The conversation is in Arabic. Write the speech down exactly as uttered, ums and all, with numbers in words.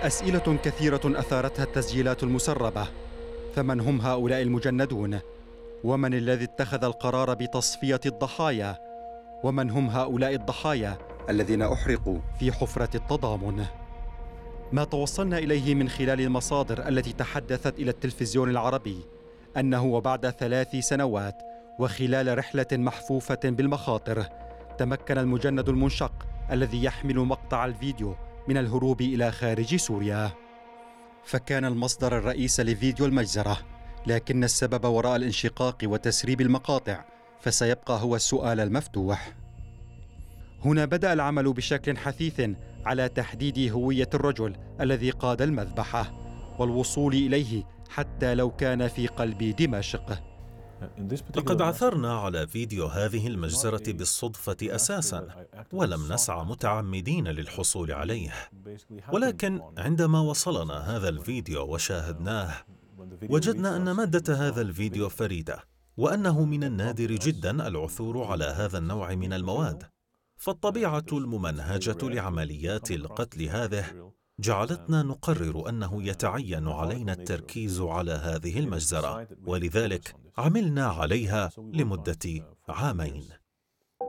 أسئلة كثيرة أثارتها التسجيلات المسربة. فمن هم هؤلاء المجندون؟ ومن الذي اتخذ القرار بتصفية الضحايا؟ ومن هم هؤلاء الضحايا الذين أحرقوا في حفرة التضامن؟ ما توصلنا إليه من خلال المصادر التي تحدثت إلى التلفزيون العربي أنه وبعد ثلاث سنوات وخلال رحلة محفوفة بالمخاطر تمكن المجند المنشق الذي يحمل مقطع الفيديو من الهروب إلى خارج سوريا. فكان المصدر الرئيس لفيديو المجزرة، لكن السبب وراء الانشقاق وتسريب المقاطع فسيبقى هو السؤال المفتوح. هنا بدأ العمل بشكل حثيث على تحديد هوية الرجل الذي قاد المذبحة والوصول إليه حتى لو كان في قلب دمشق. لقد عثرنا على فيديو هذه المجزرة بالصدفة أساساً، ولم نسعى متعمدين للحصول عليه. ولكن عندما وصلنا هذا الفيديو وشاهدناه، وجدنا أن مادة هذا الفيديو فريدة، وأنه من النادر جداً العثور على هذا النوع من المواد. فالطبيعة الممنهجة لعمليات القتل هذه جعلتنا نقرر أنه يتعين علينا التركيز على هذه المجزرة، ولذلك عملنا عليها لمدة عامين.